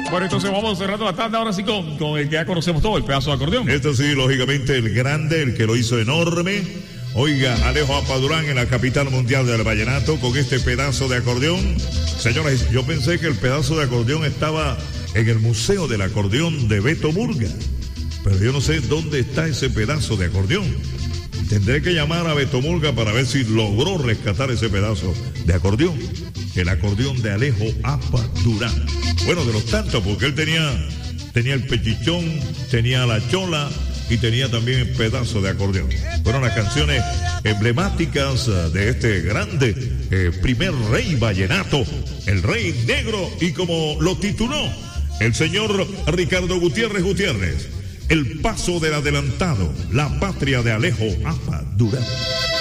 Bueno, entonces vamos cerrando la tanda ahora sí con el que ya conocemos todo, el pedazo de acordeón. Esto sí, lógicamente, el grande, el que lo hizo enorme. Oiga, Alejo Apa Durán en la capital mundial del vallenato con este pedazo de acordeón. Señores, yo pensé que el pedazo de acordeón estaba en el Museo del Acordeón de Beto Murga, pero yo no sé dónde está ese pedazo de acordeón. Tendré que llamar a Beto Murga para ver si logró rescatar ese pedazo de acordeón. El acordeón de Alejo Apa Durán. Bueno, de los tantos, porque él tenía el pechichón, tenía la chola y tenía también el pedazo de acordeón. Fueron las canciones emblemáticas de este grande primer rey vallenato, el Rey Negro, y como lo tituló el señor Ricardo Gutiérrez, El Paso del Adelantado, la patria de Alejo Apa Durán.